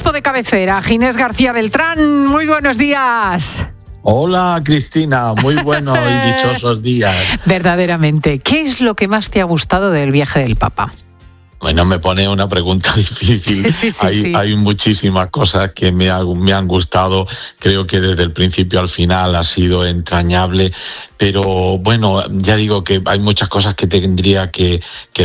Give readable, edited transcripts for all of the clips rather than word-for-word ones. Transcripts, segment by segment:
obispo de cabecera, Ginés García Beltrán. Muy buenos días. Hola, Cristina, muy buenos y dichosos días. Verdaderamente, ¿qué es lo que más te ha gustado del viaje del Papa? Bueno, me pone una pregunta difícil. Sí. Hay muchísimas cosas que me han gustado. Creo que desde el principio al final ha sido entrañable. Pero bueno, ya digo que hay muchas cosas que tendría que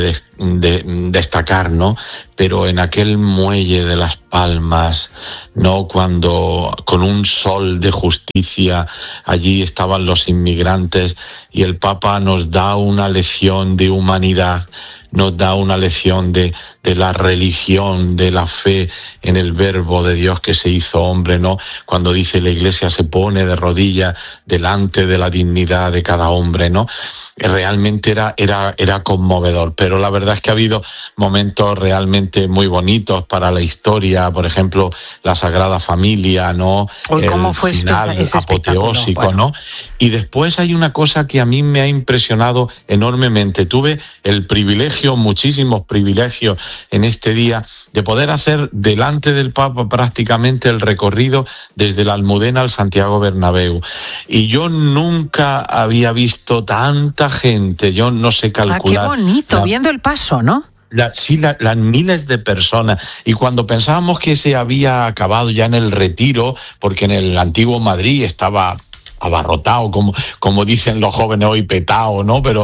destacar, ¿no? Pero en aquel muelle de Las Palmas, ¿no? Cuando con un sol de justicia allí estaban los inmigrantes y el Papa nos da una lección de humanidad, nos da una lección de la religión, de la fe en el Verbo de Dios que se hizo hombre, ¿no? Cuando dice la Iglesia se pone de rodillas delante de la dignidad de cada hombre, ¿no? Realmente era conmovedor, pero la verdad es que ha habido momentos realmente muy bonitos para la historia, por ejemplo, la Sagrada Familia, ¿no? ¿Cómo fue final ese apoteósico, bueno, ¿no? Y después hay una cosa que a mí me ha impresionado enormemente. Tuve el privilegio, muchísimos privilegios en este día, de poder hacer delante del Papa prácticamente el recorrido desde la Almudena al Santiago Bernabéu. Y yo nunca había visto tanta gente, yo no sé calcular. ¡Qué bonito! Viendo el paso, ¿no? Las miles de personas. Y cuando pensábamos que se había acabado ya en el Retiro, porque en el antiguo Madrid estaba abarrotado, como dicen los jóvenes hoy, petado, ¿no? Pero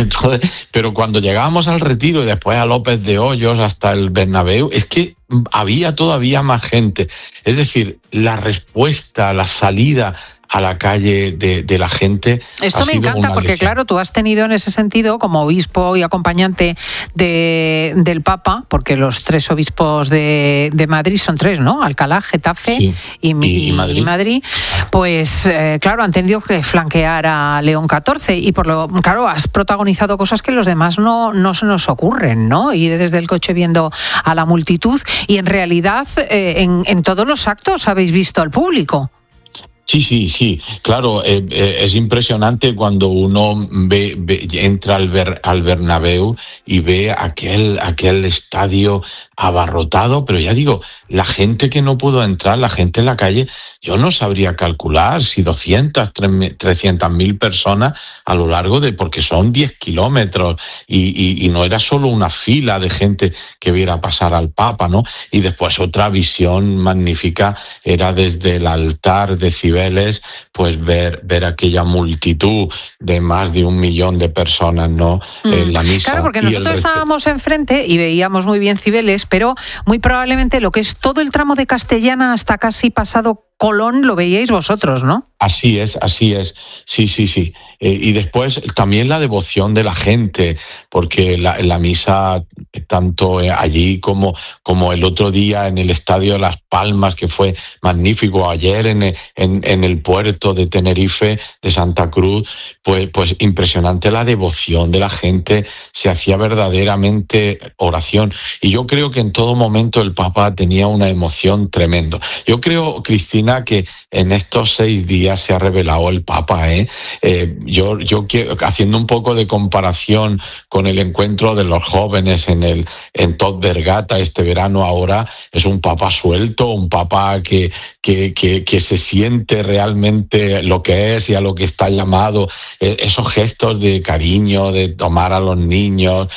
cuando llegábamos al Retiro y después a López de Hoyos hasta el Bernabéu, es que había todavía más gente. Es decir, la respuesta, la salida a la calle de la gente. Esto me encanta porque, claro, tú has tenido en ese sentido, como obispo y acompañante del Papa, porque los tres obispos de Madrid son tres, ¿no? Alcalá, Getafe y Madrid. Pues, claro, han tenido que flanquear a León XIV y, claro, has protagonizado cosas que los demás no se nos ocurren, ¿no? Ir desde el coche viendo a la multitud y, en realidad, en todos los actos habéis visto al público. Sí, claro, es impresionante cuando uno entra al Bernabéu y ve aquel estadio abarrotado, pero ya digo, la gente que no pudo entrar, la gente en la calle, yo no sabría calcular si 200, 300.000 personas a lo largo porque son 10 kilómetros y no era solo una fila de gente que viera pasar al Papa, ¿no? Y después otra visión magnífica era desde el altar de Cibeles, pues ver aquella multitud de más de 1 millón de personas, ¿no? En la misa. Claro, porque nosotros estábamos enfrente y veíamos muy bien Cibeles, pero muy probablemente lo que es todo el tramo de Castellana hasta casi pasado Colón lo veíais vosotros, ¿no? Así es. Sí. Y después también la devoción de la gente, porque la misa, tanto allí como el otro día en el Estadio de Las Palmas, que fue magnífico, ayer en el puerto de Tenerife, de Santa Cruz, pues impresionante la devoción de la gente, se hacía verdaderamente oración. Y yo creo que en todo momento el Papa tenía una emoción tremenda. Yo creo, Cristina, que en estos 6 días se ha revelado el Papa, yo haciendo un poco de comparación con el encuentro de los jóvenes en Tot Vergata este verano, ahora es un Papa suelto, un Papa que se siente realmente lo que es y a lo que está llamado, esos gestos de cariño, de tomar a los niños,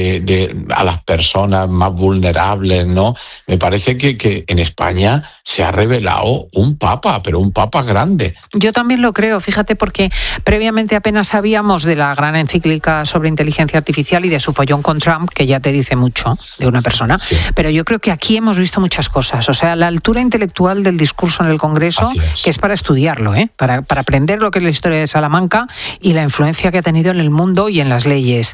a las personas más vulnerables, ¿no? Me parece que en España se ha revelado un Papa, pero un Papa grande. Yo también lo creo, fíjate, porque previamente apenas sabíamos de la gran encíclica sobre inteligencia artificial y de su follón con Trump, que ya te dice mucho de una persona, pero yo creo que aquí hemos visto muchas cosas, o sea, la altura intelectual del discurso en el Congreso, que es para estudiarlo, para aprender lo que es la historia de Salamanca y la influencia que ha tenido en el mundo y en las leyes.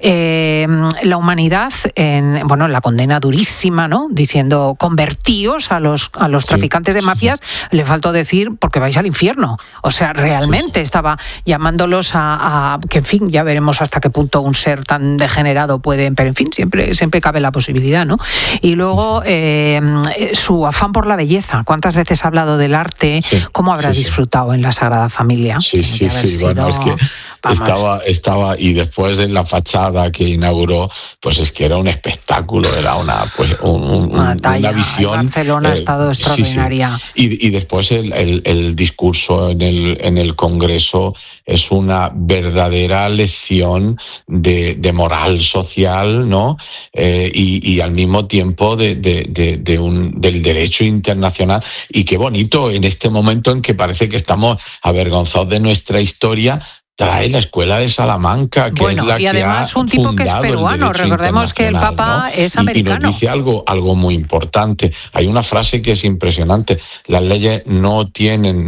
La humanidad, la condena durísima, ¿no? Diciendo convertíos a los traficantes de mafias, le faltó decir porque vais al infierno. O sea, realmente estaba llamándolos a que, en fin, ya veremos hasta qué punto un ser tan degenerado puede, pero en fin, siempre cabe la posibilidad, ¿no? Y luego su afán por la belleza. ¿Cuántas veces ha hablado del arte? ¿Cómo habrá disfrutado en la Sagrada Familia? Sí. Bueno, es que estaba y después de la fachada que inauguró, pues es que era un espectáculo, era una visión. Barcelona ha estado extraordinaria. Y después el discurso en el Congreso es una verdadera lección de moral social, ¿no? Y al mismo tiempo del derecho internacional. Y qué bonito en este momento en que parece que estamos avergonzados de nuestra historia. Trae la escuela de Salamanca, que es la que además un tipo que es peruano. Recordemos que el Papa, ¿no?, es americano. Y nos dice algo muy importante. Hay una frase que es impresionante. Las leyes no tienen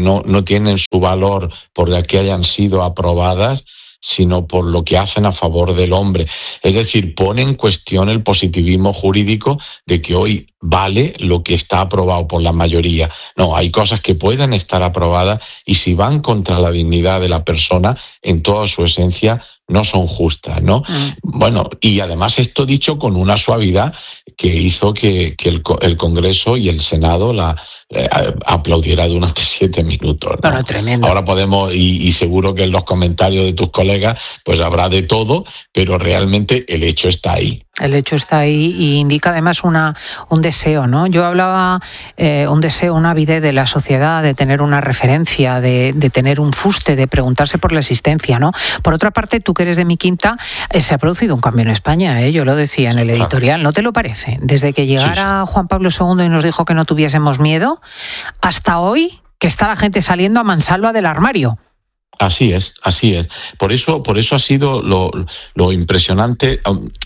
su valor por la que hayan sido aprobadas, sino por lo que hacen a favor del hombre. Es decir, pone en cuestión el positivismo jurídico de que hoy vale lo que está aprobado por la mayoría. No, hay cosas que pueden estar aprobadas y si van contra la dignidad de la persona en toda su esencia, no son justas, ¿no? Bueno, y además esto dicho con una suavidad que hizo que el Congreso y el Senado la aplaudiera durante 7 minutos, ¿no? Bueno, tremendo. Ahora podemos, y seguro que en los comentarios de tus colegas, pues habrá de todo, pero realmente el hecho está ahí. El hecho está ahí y indica además un deseo, ¿no? Yo hablaba un deseo, una avidez de la sociedad de tener una referencia, de tener un fuste, de preguntarse por la existencia, ¿no? Por otra parte, tú que eres de mi quinta, se ha producido un cambio en España, yo lo decía en el editorial, ¿no te lo parece? Desde que llegara Juan Pablo II y nos dijo que no tuviésemos miedo, hasta hoy que está la gente saliendo a mansalva del armario. Así es. Por eso ha sido lo impresionante,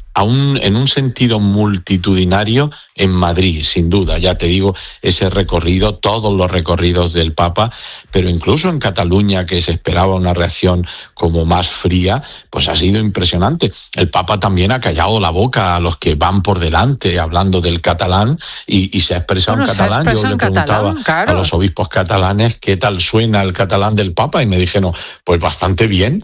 aún en un sentido multitudinario en Madrid, sin duda. Ya te digo, ese recorrido, todos los recorridos del Papa, pero incluso en Cataluña, que se esperaba una reacción como más fría, pues ha sido impresionante. El Papa también ha callado la boca a los que van por delante hablando del catalán y se ha expresado en catalán. Yo le preguntaba a los obispos catalanes qué tal suena el catalán del Papa y me dijeron, pues bastante bien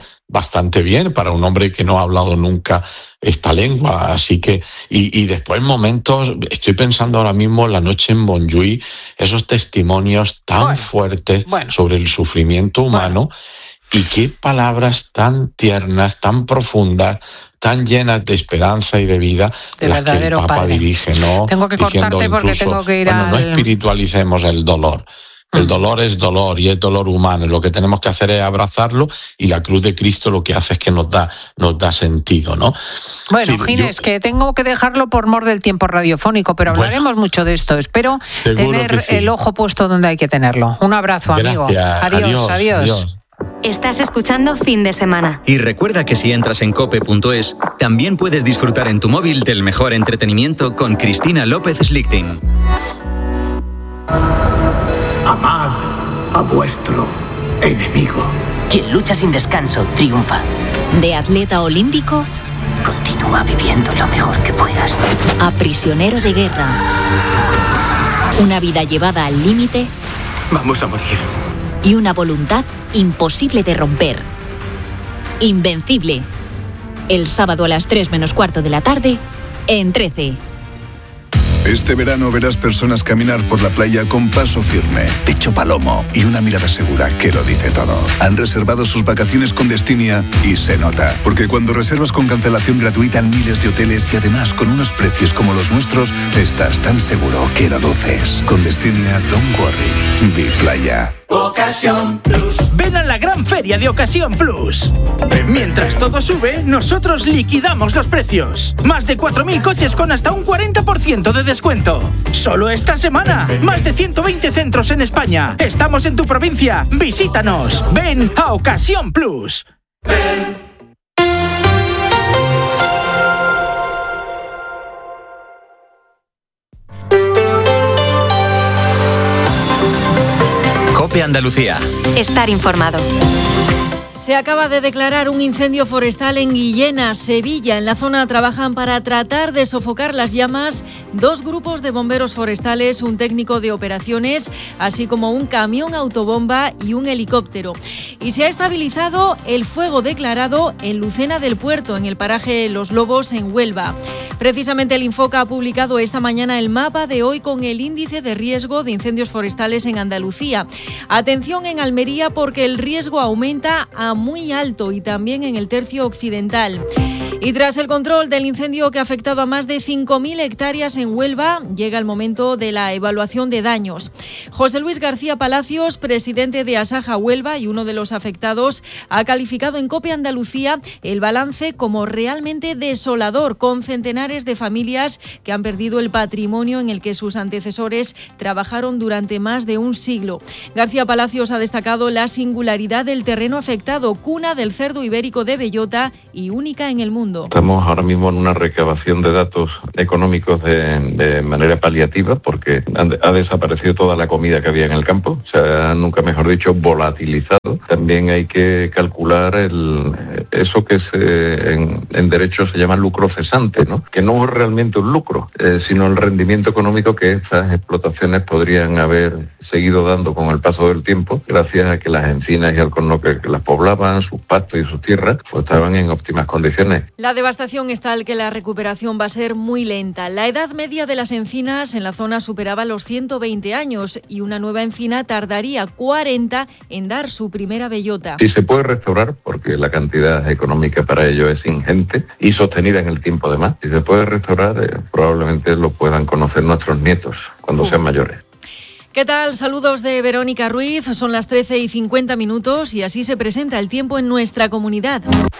para un hombre que no ha hablado nunca esta lengua, así que y después momentos, estoy pensando ahora mismo en la noche en Montjuïc, esos testimonios tan fuertes sobre el sufrimiento humano y qué palabras tan tiernas, tan profundas, tan llenas de esperanza y de vida de las que el Papa dirige, ¿no? Tengo que cortarte porque incluso, tengo que ir no espiritualicemos el dolor. El dolor es dolor y es dolor humano. Lo que tenemos que hacer es abrazarlo y la cruz de Cristo lo que hace es que nos da sentido, ¿no? Bueno, sí, Ginés, que tengo que dejarlo por mor del tiempo radiofónico, pero hablaremos mucho de esto. Espero tener el ojo puesto donde hay que tenerlo. Un abrazo, amigo. Adiós. Estás escuchando Fin de Semana. Y recuerda que si entras en cope.es, también puedes disfrutar en tu móvil del mejor entretenimiento con Cristina López Slichting. Amad a vuestro enemigo. Quien lucha sin descanso triunfa. De atleta olímpico, continúa viviendo lo mejor que puedas. A prisionero de guerra. Una vida llevada al límite. Vamos a morir. Y una voluntad imposible de romper. Invencible. El sábado a las 3:45 de la tarde, en 13. Este verano verás personas caminar por la playa con paso firme, pecho palomo y una mirada segura que lo dice todo. Han reservado sus vacaciones con Destinia y se nota, porque cuando reservas con cancelación gratuita en miles de hoteles y además con unos precios como los nuestros, estás tan seguro que lo luces. Con Destinia, don't worry, vi playa. Ocasión Plus. Ven a la gran feria de Ocasión Plus. Mientras todo sube, nosotros liquidamos los precios. Más de 4.000 coches con hasta un 40% de descuento. Solo esta semana. Más de 120 centros en España. Estamos en tu provincia. Visítanos. Ven a Ocasión Plus. Ven. COPE Andalucía. Estar informado. Se acaba de declarar un incendio forestal en Guillena, Sevilla. En la zona trabajan para tratar de sofocar las llamas 2 grupos de bomberos forestales, un técnico de operaciones, así como un camión autobomba y un helicóptero. Y se ha estabilizado el fuego declarado en Lucena del Puerto, en el paraje Los Lobos, en Huelva. Precisamente el Infoca ha publicado esta mañana el mapa de hoy con el índice de riesgo de incendios forestales en Andalucía. Atención en Almería porque el riesgo aumenta a muy alto y también en el tercio occidental. Y tras el control del incendio que ha afectado a más de 5.000 hectáreas en Huelva, llega el momento de la evaluación de daños. José Luis García Palacios, presidente de Asaja Huelva y uno de los afectados, ha calificado en COPE Andalucía el balance como realmente desolador, con centenares de familias que han perdido el patrimonio en el que sus antecesores trabajaron durante más de un siglo. García Palacios ha destacado la singularidad del terreno afectado, cuna del cerdo ibérico de bellota y única en el mundo. Estamos ahora mismo en una recabación de datos económicos de manera paliativa porque ha desaparecido toda la comida que había en el campo, se ha, nunca mejor dicho, volatilizado. También hay que calcular eso que en derecho se llama lucro cesante, ¿no? Que no es realmente un lucro, sino el rendimiento económico que estas explotaciones podrían haber seguido dando con el paso del tiempo, gracias a que las encinas y alcornoques que las poblaban, sus pastos y sus tierras, pues estaban en óptimas condiciones. La devastación es tal que la recuperación va a ser muy lenta. La edad media de las encinas en la zona superaba los 120 años y una nueva encina tardaría 40 en dar su primera bellota. Si se puede restaurar, porque la cantidad económica para ello es ingente y sostenida en el tiempo además, si se puede restaurar, probablemente lo puedan conocer nuestros nietos cuando sean mayores. ¿Qué tal? Saludos de Verónica Ruiz. Son las 13:50 y así se presenta el tiempo en nuestra comunidad.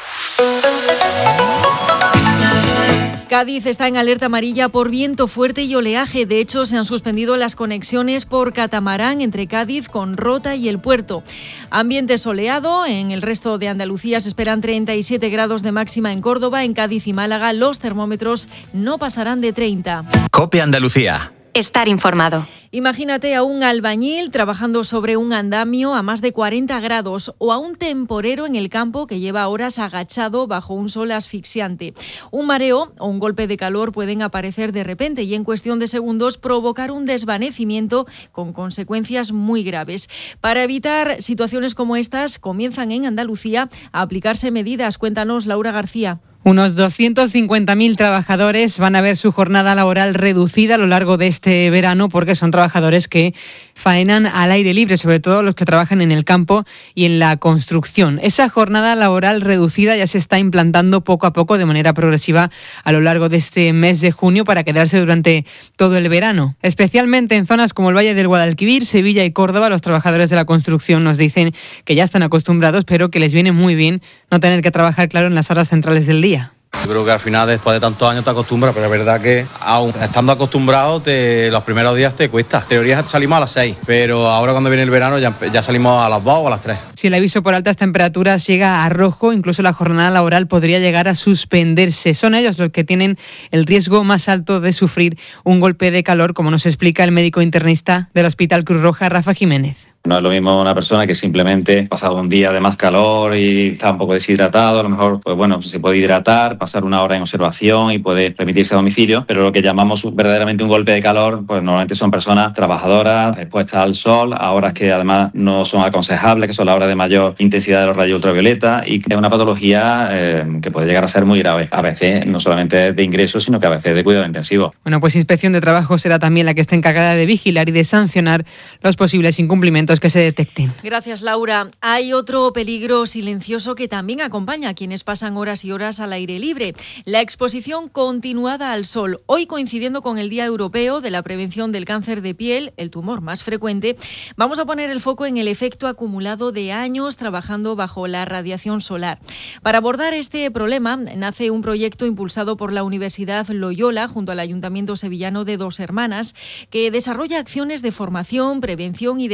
Cádiz está en alerta amarilla por viento fuerte y oleaje. De hecho, se han suspendido las conexiones por catamarán entre Cádiz con Rota y el puerto. Ambiente soleado. En el resto de Andalucía se esperan 37 grados de máxima en Córdoba. En Cádiz y Málaga los termómetros no pasarán de 30. COPE Andalucía. Estar informado. Imagínate a un albañil trabajando sobre un andamio a más de 40 grados o a un temporero en el campo que lleva horas agachado bajo un sol asfixiante. Un mareo o un golpe de calor pueden aparecer de repente y en cuestión de segundos provocar un desvanecimiento con consecuencias muy graves. Para evitar situaciones como estas, comienzan en Andalucía a aplicarse medidas. Cuéntanos, Laura García. Unos 250.000 trabajadores van a ver su jornada laboral reducida a lo largo de este verano porque son trabajadores que faenan al aire libre, sobre todo los que trabajan en el campo y en la construcción. Esa jornada laboral reducida ya se está implantando poco a poco de manera progresiva a lo largo de este mes de junio para quedarse durante todo el verano. Especialmente en zonas como el Valle del Guadalquivir, Sevilla y Córdoba, los trabajadores de la construcción nos dicen que ya están acostumbrados, pero que les viene muy bien no tener que trabajar, claro, en las horas centrales del día. Yo creo que al final, después de tantos años, te acostumbras, pero es verdad que aún estando acostumbrado, los primeros días te cuesta. En teoría salimos a las 6, pero ahora cuando viene el verano ya salimos a las 2 o a las 3. Si el aviso por altas temperaturas llega a rojo, incluso la jornada laboral podría llegar a suspenderse. Son ellos los que tienen el riesgo más alto de sufrir un golpe de calor, como nos explica el médico internista del Hospital Cruz Roja, Rafa Jiménez. No es lo mismo una persona que simplemente ha pasado un día de más calor y está un poco deshidratado, a lo mejor se puede hidratar, pasar una hora en observación y puede remitirse a domicilio, pero lo que llamamos verdaderamente un golpe de calor, pues normalmente son personas trabajadoras, expuestas al sol, a horas que además no son aconsejables, que son las horas de mayor intensidad de los rayos ultravioleta y que es una patología que puede llegar a ser muy grave, a veces no solamente de ingreso, sino que a veces de cuidado intensivo. Bueno, pues Inspección de Trabajo será también la que esté encargada de vigilar y de sancionar los posibles incumplimientos que se detecten. Gracias, Laura. Hay otro peligro silencioso que también acompaña a quienes pasan horas y horas al aire libre: la exposición continuada al sol. Hoy, coincidiendo con el Día Europeo de la Prevención del Cáncer de Piel, el tumor más frecuente, vamos a poner el foco en el efecto acumulado de años trabajando bajo la radiación solar. Para abordar este problema, nace un proyecto impulsado por la Universidad Loyola junto al Ayuntamiento sevillano de Dos Hermanas, que desarrolla acciones de formación, prevención y detección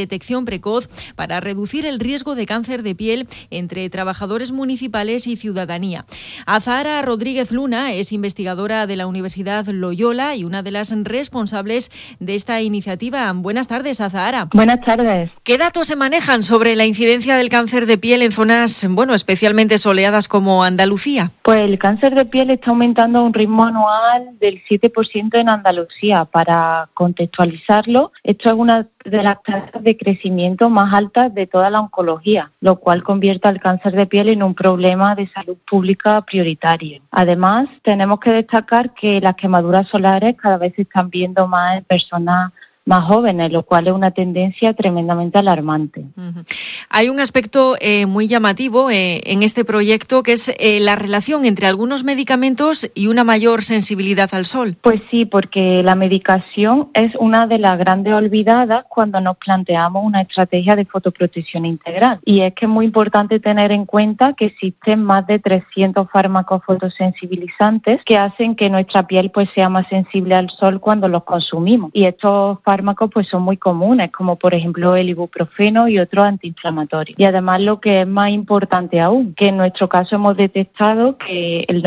precoz para reducir el riesgo de cáncer de piel entre trabajadores municipales y ciudadanía. Azahara Rodríguez Luna es investigadora de la Universidad Loyola y una de las responsables de esta iniciativa. Buenas tardes, Azahara. Buenas tardes. ¿Qué datos se manejan sobre la incidencia del cáncer de piel en zonas, especialmente soleadas como Andalucía? Pues el cáncer de piel está aumentando a un ritmo anual del 7% en Andalucía. Para contextualizarlo, esto es una de las tasas de crecimiento más altas de toda la oncología, lo cual convierte al cáncer de piel en un problema de salud pública prioritario. Además, tenemos que destacar que las quemaduras solares cada vez se están viendo más en personas más jóvenes, lo cual es una tendencia tremendamente alarmante. Hay un aspecto muy llamativo en este proyecto, que es la relación entre algunos medicamentos y una mayor sensibilidad al sol. Pues sí, porque la medicación es una de las grandes olvidadas cuando nos planteamos una estrategia de fotoprotección integral. Y es que es muy importante tener en cuenta que existen más de 300 fármacos fotosensibilizantes que hacen que nuestra piel pues sea más sensible al sol cuando los consumimos. Y estos fármacos pues son muy comunes, como por ejemplo el ibuprofeno y otros antiinflamatorios. Y además, lo que es más importante aún, que en nuestro caso hemos detectado que el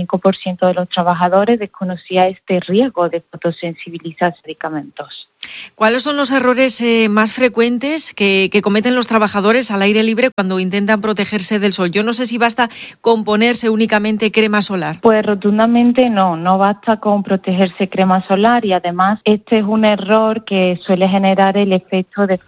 95% de los trabajadores desconocía este riesgo de fotosensibilizar medicamentos. ¿Cuáles son los errores más frecuentes que cometen los trabajadores al aire libre cuando intentan protegerse del sol? Yo no sé si basta con ponerse únicamente crema solar. Pues rotundamente no basta con protegerse crema solar, y además este es un error que suele generar el efecto de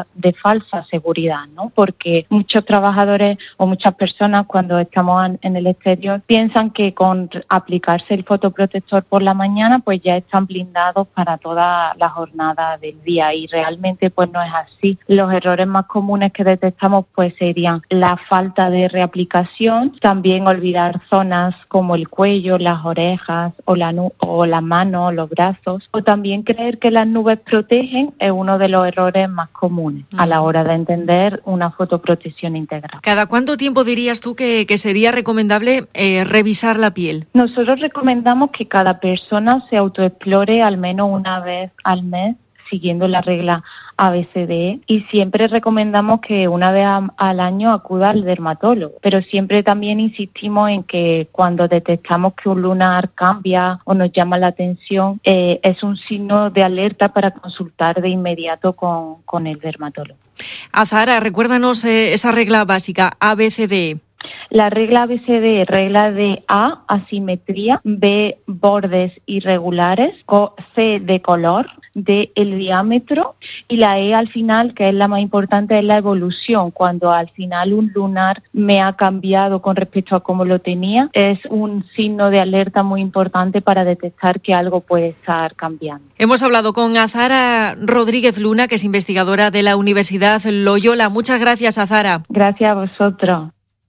falsa seguridad, ¿no? Porque muchos trabajadores o muchas personas, cuando estamos en el exterior, piensan que con aplicarse el fotoprotector por la mañana pues ya están blindados para toda la jornada del día, y realmente pues no es así. Los errores más comunes que detectamos pues serían la falta de reaplicación, también olvidar zonas como el cuello, las orejas o las manos, los brazos, o también creer que las nubes protegen es uno de los errores más comunes a la hora de entender una fotoprotección integral. ¿Cada cuánto tiempo dirías tú que sería recomendable revisar la piel? Nosotros recomendamos que cada persona se autoexplore al menos una vez al mes, siguiendo la regla ABCDE, y siempre recomendamos que una vez al año acuda al dermatólogo. Pero siempre también insistimos en que cuando detectamos que un lunar cambia o nos llama la atención, es un signo de alerta para consultar de inmediato con el dermatólogo. Azahara, recuérdanos esa regla básica, ABCDE. La regla ABCD, regla de A, asimetría, B, bordes irregulares, C, de color, D, el diámetro, y la E al final, que es la más importante, es la evolución. Cuando al final un lunar me ha cambiado con respecto a cómo lo tenía, es un signo de alerta muy importante para detectar que algo puede estar cambiando. Hemos hablado con Azahara Rodríguez Luna, que es investigadora de la Universidad Loyola. Muchas gracias, Azahara. Gracias a vosotros.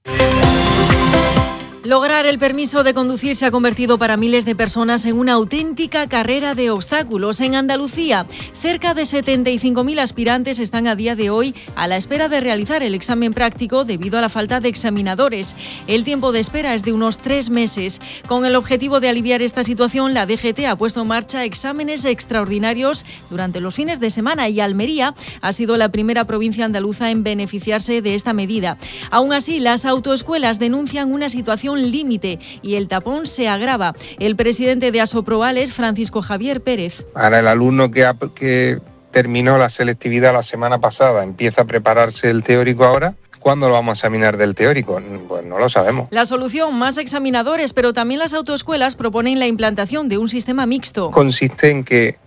Lograr el permiso de conducir se ha convertido para miles de personas en una auténtica carrera de obstáculos. En Andalucía, cerca de 75.000 aspirantes están a día de hoy a la espera de realizar el examen práctico debido a la falta de examinadores. El tiempo de espera es de unos 3 meses. Con el objetivo de aliviar esta situación, la DGT ha puesto en marcha exámenes extraordinarios durante los fines de semana, y Almería ha sido la primera provincia andaluza en beneficiarse de esta medida. Aún así, las autoescuelas denuncian una situación límite y el tapón se agrava. El presidente de Asoproales, Francisco Javier Pérez. Para el alumno que terminó la selectividad la semana pasada, empieza a prepararse el teórico ahora, ¿cuándo lo vamos a examinar del teórico? Pues no lo sabemos. La solución, más examinadores, pero también las autoescuelas proponen la implantación de un sistema mixto. Consiste en que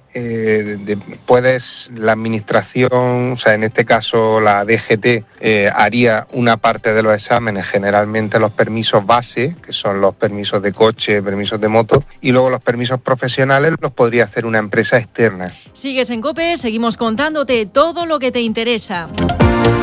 la administración, o sea, en este caso la DGT, haría una parte de los exámenes, generalmente los permisos base, que son los permisos de coche, permisos de moto, y luego los permisos profesionales los podría hacer una empresa externa. Sigues en COPE, seguimos contándote todo lo que te interesa.